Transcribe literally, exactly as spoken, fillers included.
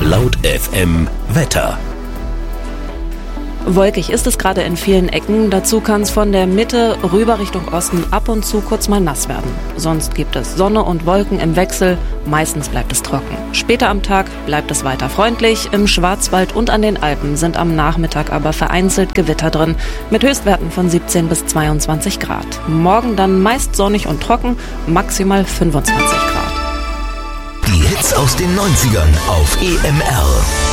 Laut F M Wetter. Wolkig ist es gerade in vielen Ecken. Dazu kann es von der Mitte rüber Richtung Osten ab und zu kurz mal nass werden. Sonst gibt es Sonne und Wolken im Wechsel. Meistens bleibt es trocken. Später am Tag bleibt es weiter freundlich. Im Schwarzwald und an den Alpen sind am Nachmittag aber vereinzelt Gewitter drin. Mit Höchstwerten von siebzehn bis zweiundzwanzig Grad. Morgen dann meist sonnig und trocken, maximal fünfundzwanzig Grad. Die Hits aus den neunzigern auf E M R.